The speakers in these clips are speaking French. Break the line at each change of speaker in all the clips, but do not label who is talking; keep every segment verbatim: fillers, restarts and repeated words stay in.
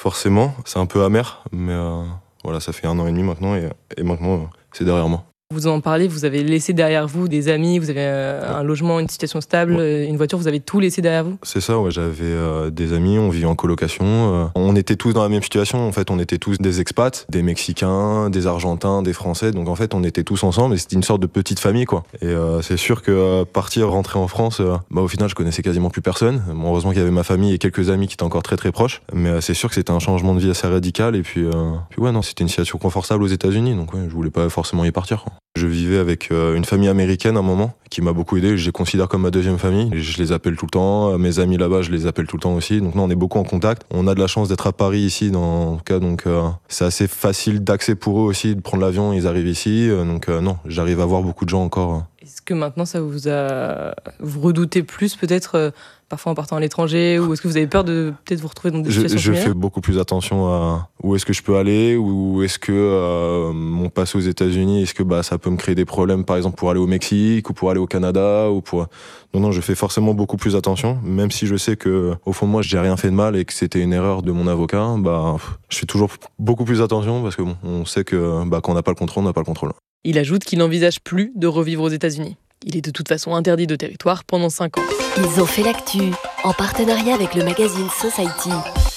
forcément. C'est un peu amer, mais euh, voilà, ça fait un an et demi maintenant et, et maintenant, euh, c'est derrière moi.
Vous en parlez, vous avez laissé derrière vous des amis, vous avez euh, ouais. un logement, une situation stable, ouais. une voiture, vous avez tout laissé derrière vous ?
C'est ça, ouais, j'avais euh, des amis, on vivait en colocation. Euh, on était tous dans la même situation, en fait, on était tous des expats, des Mexicains, des Argentins, des Français. Donc en fait, on était tous ensemble et c'était une sorte de petite famille, quoi. Et euh, c'est sûr que euh, partir, rentrer en France, euh, bah, au final, je connaissais quasiment plus personne. Bon, heureusement qu'il y avait ma famille et quelques amis qui étaient encore très très proches. Mais euh, c'est sûr que c'était un changement de vie assez radical. Et puis, euh, puis ouais, non, c'était une situation confortable aux États-Unis. Donc ouais, je voulais pas forcément y partir, quoi. Je vivais avec euh, une famille américaine à un moment qui m'a beaucoup aidé. Je les considère comme ma deuxième famille. Je les appelle tout le temps. Mes amis là-bas, je les appelle tout le temps aussi. Donc non, on est beaucoup en contact. On a de la chance d'être à Paris ici, dans en tout cas. Donc euh, c'est assez facile d'accès pour eux aussi de prendre l'avion. Ils arrivent ici. Euh, donc euh, non, j'arrive à voir beaucoup de gens encore.
Est-ce que maintenant ça vous a, vous redoutez plus peut-être euh, parfois en partant à l'étranger, ou est-ce que vous avez peur de peut-être vous retrouver dans des
je,
situations
je
similaires ?
Je fais beaucoup plus attention à où est-ce que je peux aller, où est-ce que euh, mon passé aux États-Unis, est-ce que bah ça peut me créer des problèmes, par exemple pour aller au Mexique ou pour aller au Canada ou pour. Non non, je fais forcément beaucoup plus attention, même si je sais que au fond de moi j'ai rien fait de mal et que c'était une erreur de mon avocat. Bah je fais toujours beaucoup plus attention parce que bon, on sait que bah quand on n'a pas le contrôle, on n'a pas le contrôle.
Il ajoute qu'il n'envisage plus de revivre aux États-Unis. Il est de toute façon interdit de territoire pendant cinq ans.
Ils ont fait l'actu, en partenariat avec le magazine Society.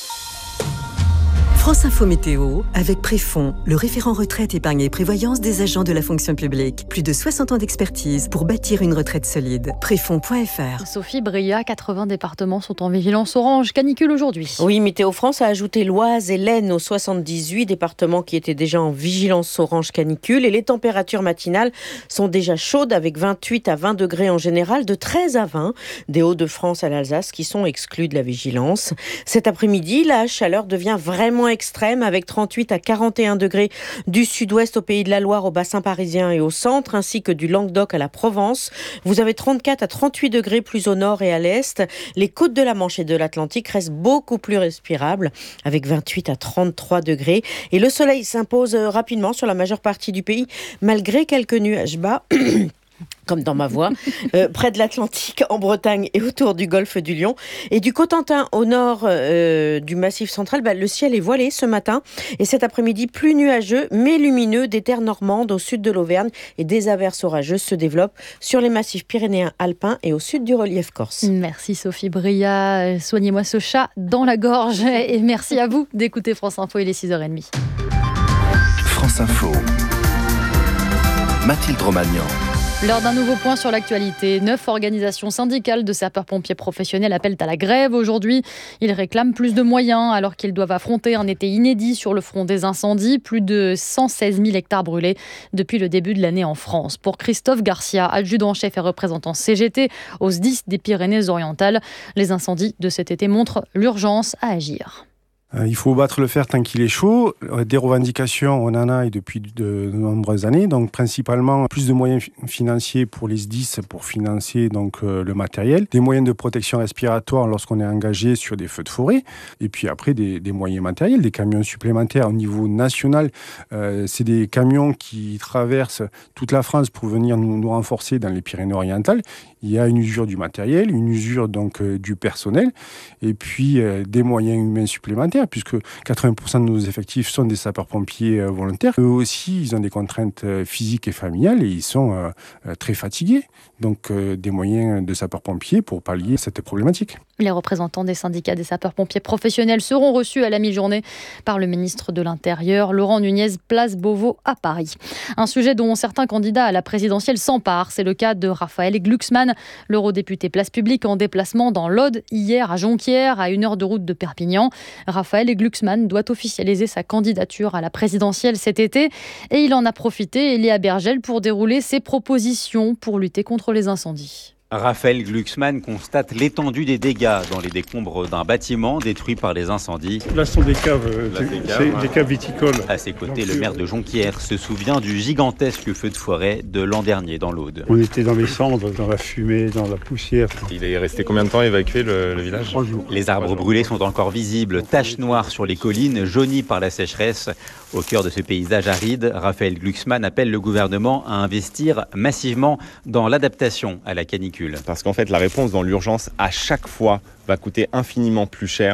France Info Météo, avec Préfond, le référent retraite, épargne et prévoyance des agents de la fonction publique. Plus de soixante ans d'expertise pour bâtir une retraite solide. Préfond point f r.
Sophie Bria, quatre-vingts départements sont en vigilance orange canicule aujourd'hui.
Oui, Météo France a ajouté l'Oise et l'Aisne aux soixante-dix-huit départements qui étaient déjà en vigilance orange canicule. Et les températures matinales sont déjà chaudes avec vingt-huit à vingt degrés en général, de treize à vingt des Hauts-de-France à l'Alsace qui sont exclus de la vigilance. Cet après-midi, la chaleur devient vraiment extrême avec trente-huit à quarante et un degrés du sud-ouest au Pays de la Loire, au bassin parisien et au centre, ainsi que du Languedoc à la Provence. Vous avez trente-quatre à trente-huit degrés plus au nord et à l'est. Les côtes de la Manche et de l'Atlantique restent beaucoup plus respirables avec vingt-huit à trente-trois degrés. Et le soleil s'impose rapidement sur la majeure partie du pays, malgré quelques nuages bas. Comme dans ma voix, euh, près de l'Atlantique, en Bretagne et autour du golfe du Lion. Et du Cotentin au nord euh, du Massif central, bah, le ciel est voilé ce matin. Et cet après-midi, plus nuageux, mais lumineux, des terres normandes au sud de l'Auvergne. Et des averses orageuses se développent sur les massifs pyrénéens alpins et au sud du relief corse.
Merci Sophie Bria. Soignez-moi ce chat dans la gorge. Et merci à vous d'écouter France Info, il est six heures trente.
France Info. Mathilde Romagnan.
Lors d'un nouveau point sur l'actualité, neuf organisations syndicales de sapeurs-pompiers professionnels appellent à la grève aujourd'hui. Ils réclament plus de moyens alors qu'ils doivent affronter un été inédit sur le front des incendies. Plus de cent seize mille hectares brûlés depuis le début de l'année en France. Pour Christophe Garcia, adjudant-chef et représentant C G T au S D I S des Pyrénées-Orientales, les incendies de cet été montrent l'urgence à agir.
Il faut battre le fer tant qu'il est chaud. Des revendications, on en a et depuis de nombreuses années. Donc, principalement, plus de moyens financiers pour les S D I S pour financer donc, euh, le matériel. Des moyens de protection respiratoire lorsqu'on est engagé sur des feux de forêt. Et puis après, des, des moyens matériels, des camions supplémentaires au niveau national. Euh, c'est des camions qui traversent toute la France pour venir nous, nous renforcer dans les Pyrénées-Orientales. Il y a une usure du matériel, une usure donc, euh, du personnel. Et puis, euh, des moyens humains supplémentaires, puisque quatre-vingts pour cent de nos effectifs sont des sapeurs-pompiers euh, volontaires. Eux aussi, ils ont des contraintes euh, physiques et familiales et ils sont euh, euh, très fatigués. Donc, euh, des moyens de sapeurs-pompiers pour pallier cette problématique.
Les représentants des syndicats des sapeurs-pompiers professionnels seront reçus à la mi-journée par le ministre de l'Intérieur, Laurent Nunez, place Beauvau à Paris. Un sujet dont certains candidats à la présidentielle s'emparent, c'est le cas de Raphaël Glucksmann, l'eurodéputé Place Publique en déplacement dans l'Aude, hier à Jonquière, à une heure de route de Perpignan. Raphaël Glucksmann doit officialiser sa candidature à la présidentielle cet été et il en a profité, Elia Bergel, pour dérouler ses propositions pour lutter contre les incendies.
Raphaël Glucksmann constate l'étendue des dégâts dans les décombres d'un bâtiment détruit par les incendies.
Là, ce sont des caves, Là, des, caves, c'est hein. des caves viticoles.
À ses côtés, Donc, le maire de Jonquière se souvient du gigantesque feu de forêt de l'an dernier dans l'Aude.
On était dans les cendres, dans la fumée, dans la poussière.
Il est resté combien de temps évacué le, le village ?
Trois jours.
Les arbres brûlés sont encore visibles, taches noires sur les collines, jaunies par la sécheresse. Au cœur de ce paysage aride, Raphaël Glucksmann appelle le gouvernement à investir massivement dans l'adaptation à la canicule.
Parce qu'en fait, la réponse dans l'urgence, à chaque fois, va coûter infiniment plus cher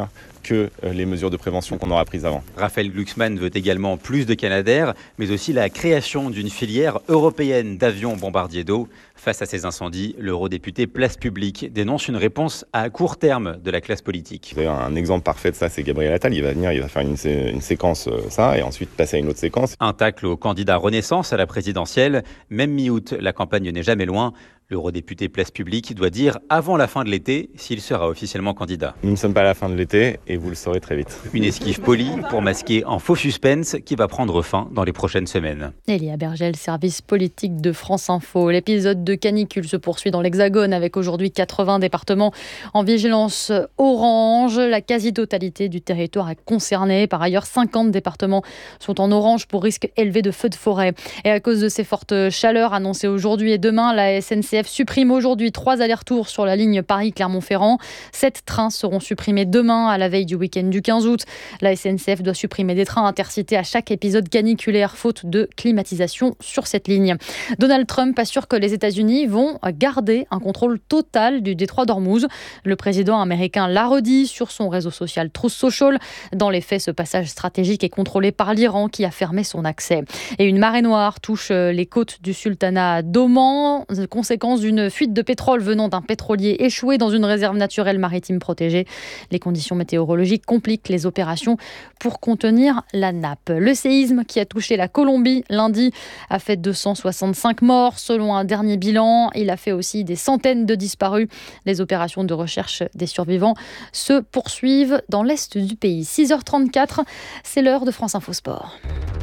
que les mesures de prévention qu'on aura prises avant.
Raphaël Glucksmann veut également plus de Canadair, mais aussi la création d'une filière européenne d'avions bombardiers d'eau. Face à ces incendies, l'eurodéputé Place Publique dénonce une réponse à court terme de la classe politique.
Vous avez un exemple parfait de ça, c'est Gabriel Attal. Il va venir, il va faire une, sé- une séquence, euh, ça, et ensuite passer à une autre séquence.
Un tacle au candidat Renaissance à la présidentielle. Même mi-août, la campagne n'est jamais loin. L'eurodéputé Place Publique doit dire avant la fin de l'été s'il sera officiellement candidat.
Nous ne sommes pas à la fin de l'été et vous le saurez très vite.
Une esquive polie pour masquer un faux suspense qui va prendre fin dans les prochaines semaines.
Elia Bergel, service politique de France Info. L'épisode de canicule se poursuit dans l'Hexagone avec aujourd'hui quatre-vingts départements en vigilance orange. La quasi-totalité du territoire est concernée. Par ailleurs, cinquante départements sont en orange pour risque élevé de feux de forêt. Et à cause de ces fortes chaleurs annoncées aujourd'hui et demain, la S N C F supprime aujourd'hui trois allers-retours sur la ligne Paris-Clermont-Ferrand. Sept trains seront supprimés demain à la veille du week-end du quinze août. La S N C F doit supprimer des trains intercités à chaque épisode caniculaire faute de climatisation sur cette ligne. Donald Trump assure que les États-Unis vont garder un contrôle total du détroit d'Ormuz. Le président américain l'a redit sur son réseau social Truth Social. Dans les faits, ce passage stratégique est contrôlé par l'Iran qui a fermé son accès. Et une marée noire touche les côtes du sultanat d'Oman. Conséquence d'une fuite de pétrole venant d'un pétrolier échoué dans une réserve naturelle maritime protégée. Les conditions météorologiques compliquent les opérations pour contenir la nappe. Le séisme qui a touché la Colombie lundi a fait deux cent soixante-cinq morts selon un dernier bilan. Il a fait aussi des centaines de disparus. Les opérations de recherche des survivants se poursuivent dans l'est du pays. six heures trente-quatre, c'est l'heure de France Info Sport.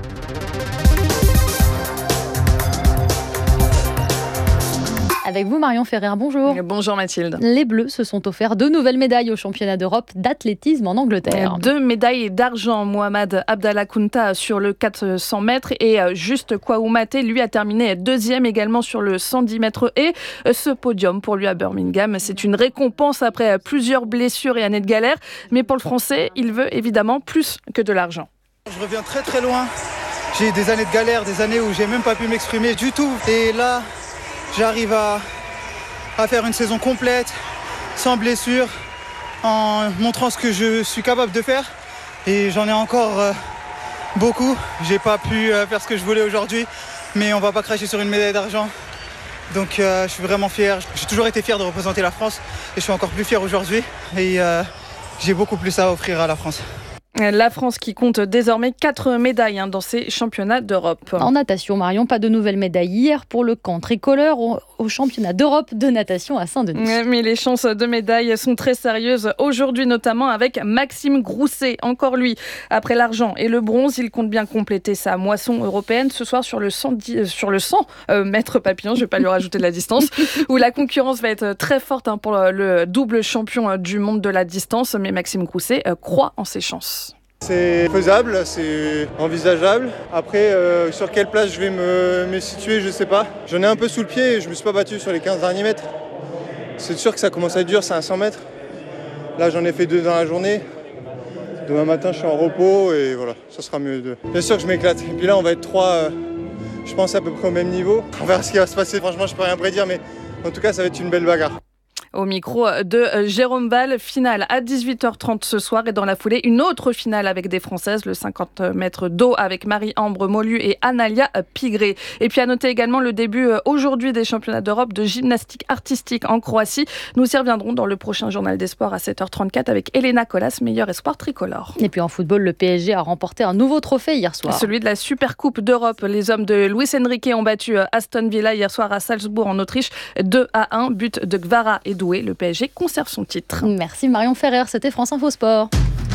Avec vous, Marion Ferrer, bonjour.
Bonjour Mathilde.
Les Bleus se sont offerts deux nouvelles médailles au championnat d'Europe d'athlétisme en Angleterre.
Deux médailles d'argent. Mohamed Abdallah Kounta sur le quatre cents mètres et Juste Kouamouté, lui, a terminé deuxième également sur le cent dix mètres. Et ce podium pour lui à Birmingham, c'est une récompense après plusieurs blessures et années de galère. Mais pour le Français, il veut évidemment plus que de l'argent.
Je reviens très très loin. J'ai eu des années de galère, des années où j'ai même pas pu m'exprimer du tout. Et là, j'arrive à, à faire une saison complète, sans blessure, en montrant ce que je suis capable de faire. Et j'en ai encore euh, beaucoup. J'ai pas pu euh, faire ce que je voulais aujourd'hui, mais on va pas cracher sur une médaille d'argent. Donc euh, je suis vraiment fier. J'ai toujours été fier de représenter la France et je suis encore plus fier aujourd'hui. Et euh, j'ai beaucoup plus à offrir à la France.
La France qui compte désormais quatre médailles hein, dans ces championnats d'Europe.
En natation, Marion, pas de nouvelles médailles hier pour le camp tricolore au, au championnat d'Europe de natation à Saint-Denis.
Mais les chances de médailles sont très sérieuses aujourd'hui, notamment avec Maxime Grousset. Encore lui, après l'argent et le bronze, il compte bien compléter sa moisson européenne ce soir sur le cent, sur le cent euh, mètres papillon. Je ne vais pas lui rajouter de la distance, où la concurrence va être très forte hein, pour le double champion du monde de la distance. Mais Maxime Grousset euh, croit en ses chances.
C'est faisable, c'est envisageable. Après, euh, sur quelle place je vais me, me situer, je sais pas. J'en ai un peu sous le pied et je me suis pas battu sur les quinze derniers mètres. C'est sûr que ça commence à être dur, c'est un cent mètres. Là, j'en ai fait deux dans la journée. Demain matin, je suis en repos et voilà, ça sera mieux. De... Bien sûr que je m'éclate. Et puis là, on va être trois, euh, je pense, à peu près au même niveau. On verra ce qui va se passer. Franchement, je peux rien prédire, mais en tout cas, ça va être une belle bagarre.
Au micro de Jérôme Ball, finale à dix-huit heures trente ce soir et dans la foulée, une autre finale avec des Françaises, le cinquante mètres d'eau avec Marie-Ambre Molu et Analia Pigré. Et puis à noter également le début aujourd'hui des championnats d'Europe de gymnastique artistique en Croatie. Nous y reviendrons dans le prochain journal des sports à sept heures trente-quatre avec Elena Colas, meilleure espoir tricolore.
Et puis en football, le P S G a remporté un nouveau trophée hier soir.
Celui de la Supercoupe d'Europe. Les hommes de Luis Enrique ont battu Aston Villa hier soir à Salzbourg en Autriche, deux à un, but de Gvara et Doué. Le P S G conserve son titre.
Merci Marion Ferrer, c'était France Info Sport.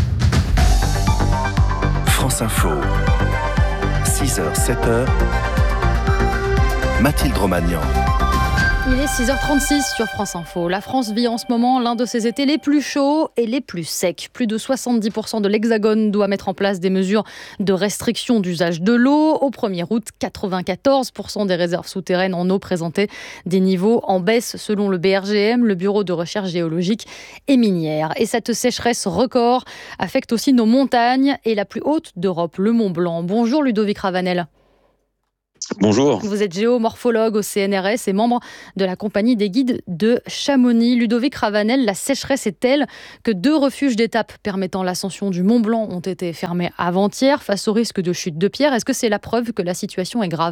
France Info, six heures, sept heures, Mathilde Romagnan.
Il est six heures trente-six sur France Info. La France vit en ce moment l'un de ses étés les plus chauds et les plus secs. Plus de soixante-dix pour cent de l'Hexagone doit mettre en place des mesures de restriction d'usage de l'eau. Au premier août, quatre-vingt-quatorze pour cent des réserves souterraines en eau présentaient des niveaux en baisse selon le B R G M, le Bureau de recherche géologique et minière. Et cette sécheresse record affecte aussi nos montagnes et la plus haute d'Europe, le Mont Blanc. Bonjour Ludovic Ravanel.
Bonjour.
Vous êtes géomorphologue au C N R S et membre de la compagnie des guides de Chamonix. Ludovic Ravanel, la sécheresse est telle que deux refuges d'étape permettant l'ascension du Mont Blanc ont été fermés avant-hier face au risque de chute de pierre. Est-ce que c'est la preuve que la situation est grave ?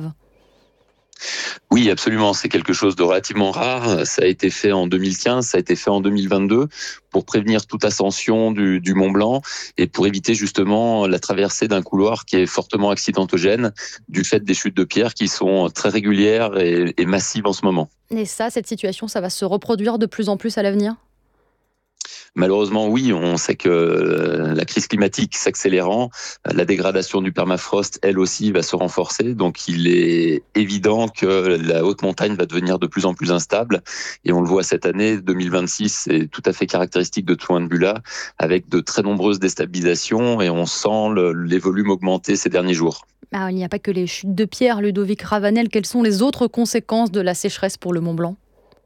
Oui, absolument. C'est quelque chose de relativement rare. Ça a été fait en deux mille quinze, ça a été fait en deux mille vingt-deux pour prévenir toute ascension du, du Mont Blanc et pour éviter justement la traversée d'un couloir qui est fortement accidentogène du fait des chutes de pierres qui sont très régulières et, et massives en ce moment.
Et ça, cette situation, ça va se reproduire de plus en plus à l'avenir ?
Malheureusement, oui, on sait que la crise climatique s'accélérant, la dégradation du permafrost, elle aussi, va se renforcer. Donc, il est évident que la haute montagne va devenir de plus en plus instable. Et on le voit cette année, deux mille vingt-six, c'est tout à fait caractéristique de ce point de vue-là, avec de très nombreuses déstabilisations et on sent le, les volumes augmenter ces derniers jours.
Alors, il n'y a pas que les chutes de pierre, Ludovic Ravanel. Quelles sont les autres conséquences de la sécheresse pour le Mont Blanc ?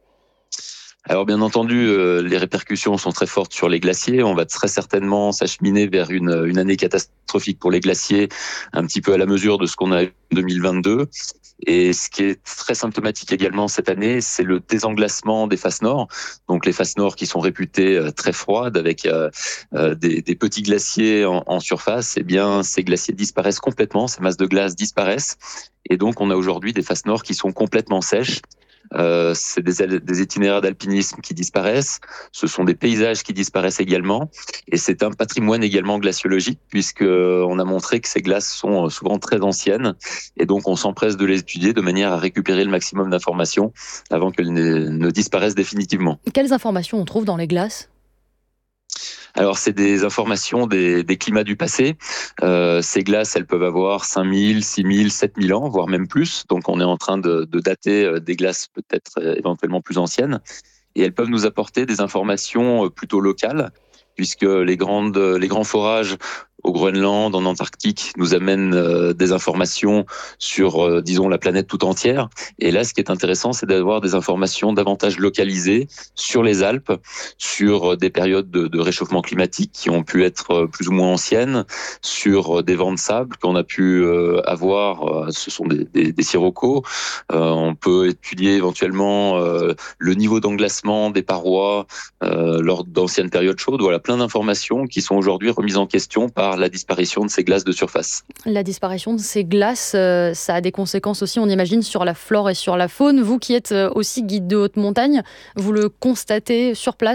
Alors bien entendu, euh, les répercussions sont très fortes sur les glaciers. On va très certainement s'acheminer vers une, une année catastrophique pour les glaciers, un petit peu à la mesure de ce qu'on a eu en deux mille vingt-deux. Et ce qui est très symptomatique également cette année, c'est le désenglacement des faces nord. Donc les faces nord qui sont réputées euh, très froides avec euh, euh, des, des petits glaciers en, en surface, eh bien ces glaciers disparaissent complètement, ces masses de glace disparaissent. Et donc on a aujourd'hui des faces nord qui sont complètement sèches. Euh, c'est des, des itinéraires d'alpinisme qui disparaissent, ce sont des paysages qui disparaissent également, et c'est un patrimoine également glaciologique puisque on a montré que ces glaces sont souvent très anciennes, et donc on s'empresse de les étudier de manière à récupérer le maximum d'informations avant qu'elles ne, ne disparaissent définitivement.
Quelles informations on trouve dans les glaces ?
Alors, c'est des informations des, des climats du passé. Euh, ces glaces, elles peuvent avoir cinq mille, six mille, sept mille ans, voire même plus. Donc, on est en train de, de dater des glaces peut-être éventuellement plus anciennes. Et elles peuvent nous apporter des informations plutôt locales, puisque les, grandes, les grands forages au Groenland, en Antarctique, nous amènent euh, des informations sur, euh, disons, la planète tout entière. Et là, ce qui est intéressant, c'est d'avoir des informations davantage localisées sur les Alpes, sur des périodes de, de réchauffement climatique qui ont pu être plus ou moins anciennes, sur des vents de sable qu'on a pu euh, avoir, euh, ce sont des, des, des sirocco. Euh, on peut étudier éventuellement euh, le niveau d'englacement des parois euh, lors d'anciennes périodes chaudes. Voilà, plein d'informations qui sont aujourd'hui remises en question par la disparition de ces glaces de surface.
La disparition de ces glaces, euh, ça a des conséquences aussi, on imagine, sur la flore et sur la faune. Vous qui êtes aussi guide de haute montagne, vous le constatez sur place ?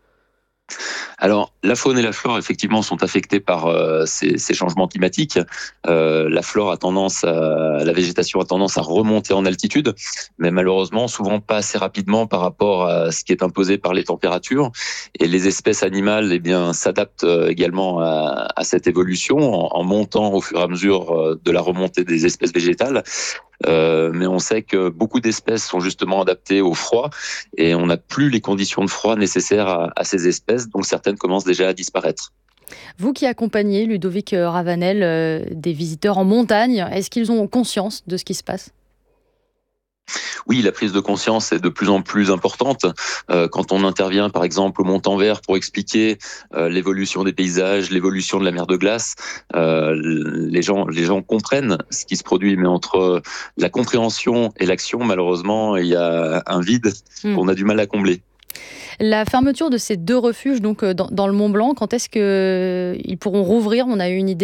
Alors, la faune et la flore, effectivement, sont affectées par euh, ces, ces changements climatiques. Euh, la flore a tendance à, la végétation a tendance à remonter en altitude, mais malheureusement, souvent pas assez rapidement par rapport à ce qui est imposé par les températures. Et les espèces animales, eh bien, s'adaptent également à, à cette évolution en, en montant au fur et à mesure de la remontée des espèces végétales. Euh, mais on sait que beaucoup d'espèces sont justement adaptées au froid et on n'a plus les conditions de froid nécessaires à, à ces espèces, donc certaines commencent déjà à disparaître.
Vous qui accompagnez, Ludovic Ravanel, euh, des visiteurs en montagne, est-ce qu'ils ont conscience de ce qui se passe ?
Oui, la prise de conscience est de plus en plus importante. Euh, quand on intervient, par exemple, au Montanvert pour expliquer euh, l'évolution des paysages, l'évolution de la mer de glace, euh, les gens, les gens comprennent ce qui se produit. Mais entre la compréhension et l'action, malheureusement, il y a un vide mmh. qu'on a du mal à combler.
La fermeture de ces deux refuges, donc dans, dans le Mont Blanc, quand est-ce qu'ils pourront rouvrir ? On a eu une idée ?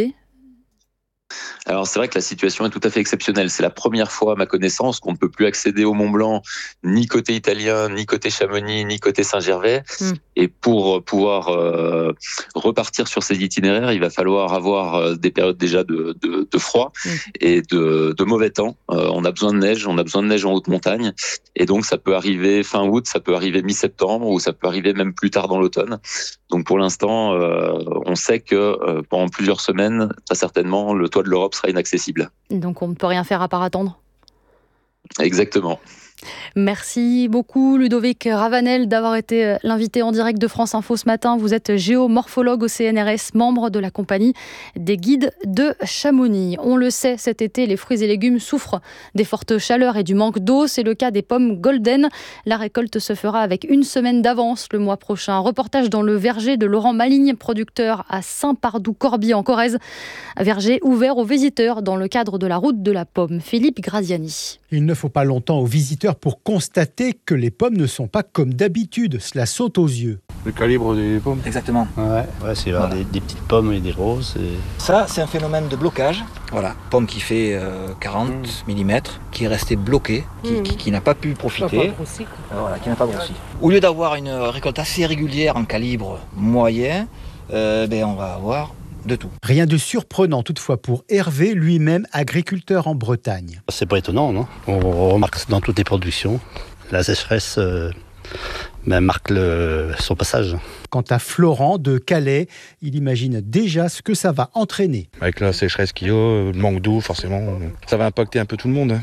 Alors c'est vrai que la situation est tout à fait exceptionnelle. C'est la première fois, à ma connaissance, qu'on ne peut plus accéder au Mont Blanc, ni côté italien, ni côté Chamonix, ni côté Saint-Gervais. Mmh. Et pour pouvoir euh, repartir sur ces itinéraires, il va falloir avoir euh, des périodes déjà de, de, de froid mmh. et de, de mauvais temps. Euh, on a besoin de neige, on a besoin de neige en haute montagne. Et donc ça peut arriver fin août, ça peut arriver mi-septembre, ou ça peut arriver même plus tard dans l'automne. Donc pour l'instant, euh, on sait que euh, pendant plusieurs semaines, très certainement, le toit de l'Europe sera inaccessible.
Donc on ne peut rien faire à part attendre ?
Exactement.
Merci beaucoup Ludovic Ravanel d'avoir été l'invité en direct de France Info ce matin. Vous êtes géomorphologue au C N R S, membre de la compagnie des guides de Chamonix. On le sait, cet été, les fruits et légumes souffrent des fortes chaleurs et du manque d'eau. C'est le cas des pommes Golden. La récolte se fera avec une semaine d'avance le mois prochain. Un reportage dans le verger de Laurent Maligne, producteur à Saint-Pardoux-Corbier en Corrèze. Un verger ouvert aux visiteurs dans le cadre de la route de la pomme. Philippe Graziani.
Il ne faut pas longtemps aux visiteurs pour constater que les pommes ne sont pas comme d'habitude. Cela saute aux yeux.
Le calibre des pommes.
Exactement.
Ouais,
ouais c'est voilà. des, des petites pommes et des roses. Et... Ça, c'est un phénomène de blocage. Voilà, pomme qui fait euh, quarante mmh. millimètres, qui est restée bloquée, qui, mmh. qui, qui n'a pas pu profiter. Pas grossi, quoi. Voilà, qui n'a pas grossi. Au lieu d'avoir une récolte assez régulière en calibre moyen, euh, ben, on va avoir de tout.
Rien de surprenant toutefois pour Hervé, lui-même agriculteur en Bretagne.
C'est pas étonnant, non ? On remarque dans toutes les productions. La sécheresse euh, ben, marque le, son passage.
Quant à Florent de Calais, il imagine déjà ce que ça va entraîner.
Avec la sécheresse qu'il y a, le manque d'eau, forcément, ça va impacter un peu tout le monde.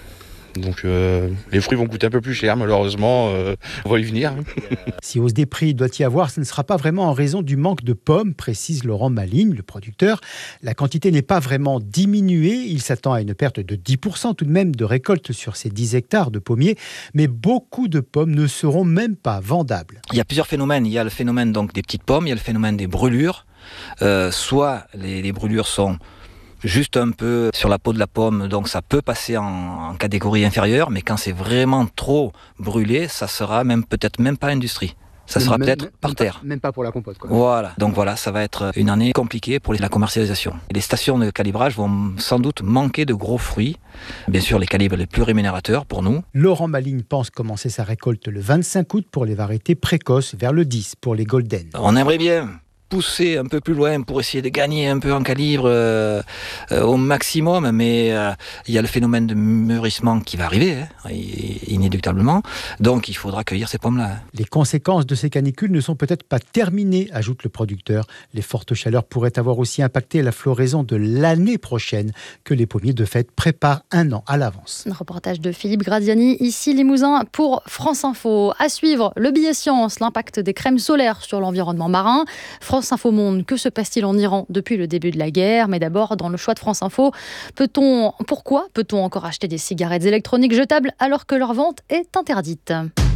Donc euh, les fruits vont coûter un peu plus cher, malheureusement, euh, on va y venir.
Si hausse des prix doit y avoir, ce ne sera pas vraiment en raison du manque de pommes, précise Laurent Maligne, le producteur. La quantité n'est pas vraiment diminuée, il s'attend à une perte de dix pour cent tout de même de récolte sur ces dix hectares de pommiers, mais beaucoup de pommes ne seront même pas vendables.
Il y a plusieurs phénomènes, il y a le phénomène donc, des petites pommes, il y a le phénomène des brûlures. Euh, soit les, les brûlures sont juste un peu sur la peau de la pomme, donc ça peut passer en, en catégorie inférieure, mais quand c'est vraiment trop brûlé, ça sera même peut-être même pas industrie. Ça sera même, peut-être même, par terre.
Même pas pour la compote, quoi.
Voilà. Donc voilà, ça va être une année compliquée pour la commercialisation. Les stations de calibrage vont sans doute manquer de gros fruits. Bien sûr, les calibres les plus rémunérateurs pour nous.
Laurent Maligne pense commencer sa récolte le vingt-cinq août pour les variétés précoces, vers le dix pour les Golden.
On aimerait bien pousser un peu plus loin pour essayer de gagner un peu en calibre euh, euh, au maximum, mais il euh, y a le phénomène de mûrissement qui va arriver, hein, inéluctablement, donc il faudra cueillir ces pommes-là.
Les conséquences de ces canicules ne sont peut-être pas terminées, ajoute le producteur. Les fortes chaleurs pourraient avoir aussi impacté la floraison de l'année prochaine, que les pommiers de fête préparent un an à l'avance.
Un reportage de Philippe Graziani, ici Limousin pour France Info. À suivre, le billet science, l'impact des crèmes solaires sur l'environnement marin. France Info Monde, que se passe-t-il en Iran depuis le début de la guerre ? Mais d'abord, dans le choix de France Info, peut-on, pourquoi peut-on encore acheter des cigarettes électroniques jetables alors que leur vente est interdite ?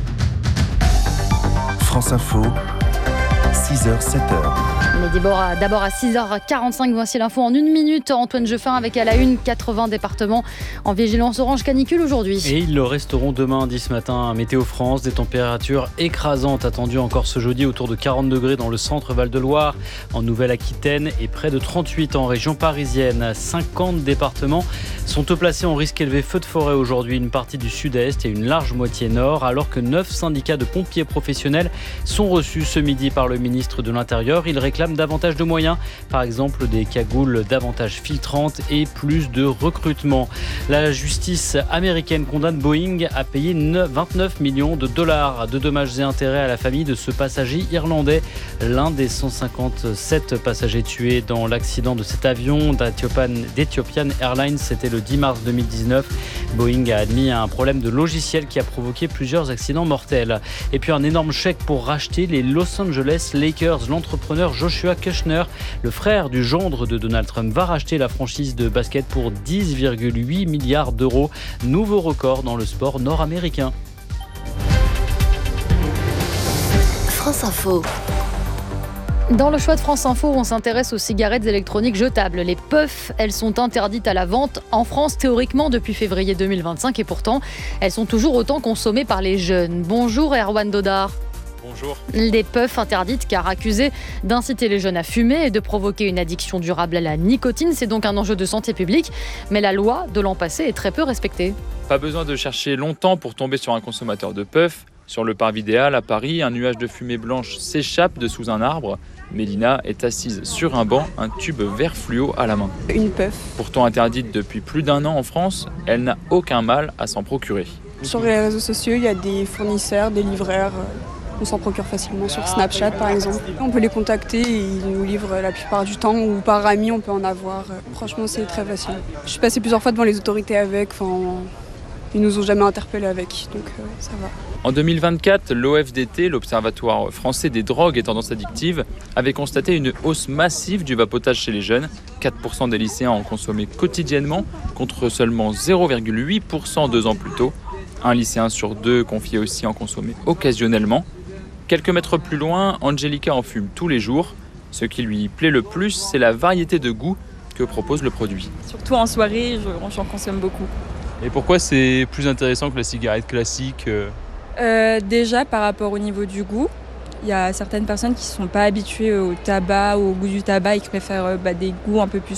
France Info, six heures sept heures.
Mais d'abord, d'abord à six heures quarante-cinq, voici l'info en une minute. Antoine Jeffin avec à la une quatre-vingts départements en vigilance orange canicule aujourd'hui.
Et ils le resteront demain, dit ce matin. Météo France, des températures écrasantes attendues encore ce jeudi, autour de quarante degrés dans le centre Val-de-Loire, en Nouvelle-Aquitaine et près de trente-huit en région parisienne. cinquante départements sont placés en risque élevé feu de forêt aujourd'hui, une partie du sud-est et une large moitié nord, alors que neuf syndicats de pompiers professionnels sont reçus ce midi par le ministre de l'Intérieur. Ils réclament davantage de moyens, par exemple des cagoules davantage filtrantes et plus de recrutement. La justice américaine condamne Boeing à payer vingt-neuf millions de dollars de dommages et intérêts à la famille de ce passager irlandais, l'un des cent cinquante-sept passagers tués dans l'accident de cet avion d'Ethiopian Airlines. C'était le dix mars deux mille dix-neuf. Boeing a admis un problème de logiciel qui a provoqué plusieurs accidents mortels. Et puis un énorme chèque pour racheter les Los Angeles Lakers. L'entrepreneur Joshua Kushner, le frère du gendre de Donald Trump, va racheter la franchise de basket pour dix virgule huit milliards d'euros. Nouveau record dans le sport nord-américain.
France Info.
Dans le choix de France Info, on s'intéresse aux cigarettes électroniques jetables. Les puffs, elles sont interdites à la vente en France théoriquement depuis février deux mille vingt-cinq et pourtant, elles sont toujours autant consommées par les jeunes. Bonjour Erwan Dodard.
Bonjour.
Des puffs interdites car accusées d'inciter les jeunes à fumer et de provoquer une addiction durable à la nicotine. C'est donc un enjeu de santé publique. Mais la loi de l'an passé est très peu respectée.
Pas besoin de chercher longtemps pour tomber sur un consommateur de puffs. Sur le parvis des Halles à Paris, un nuage de fumée blanche s'échappe de sous un arbre. Mélina est assise sur un banc, un tube vert fluo à la main.
Une puff.
Pourtant interdite depuis plus d'un an en France, elle n'a aucun mal à s'en procurer.
Sur les réseaux sociaux, il y a des fournisseurs, des livreurs. On s'en procure facilement sur Snapchat par exemple. On peut les contacter et ils nous livrent la plupart du temps ou par ami on peut en avoir. Franchement c'est très facile. Je suis passée plusieurs fois devant les autorités avec. Enfin, ils nous ont jamais interpellés avec, donc euh, ça va.
En deux mille vingt-quatre, l'O F D T, l'Observatoire français des drogues et tendances addictives, avait constaté une hausse massive du vapotage chez les jeunes. quatre pour cent des lycéens en consommaient quotidiennement, contre seulement zéro virgule huit pour cent deux ans plus tôt. Un lycéen sur deux confiait aussi en consommer occasionnellement. Quelques mètres plus loin, Angelica en fume tous les jours. Ce qui lui plaît le plus, c'est la variété de goûts que propose le produit.
Surtout en soirée, j'en consomme beaucoup.
Et pourquoi c'est plus intéressant que la cigarette classique ?
Euh, déjà par rapport au niveau du goût, il y a certaines personnes qui ne sont pas habituées au tabac, au goût du tabac et qui préfèrent bah, des goûts un peu plus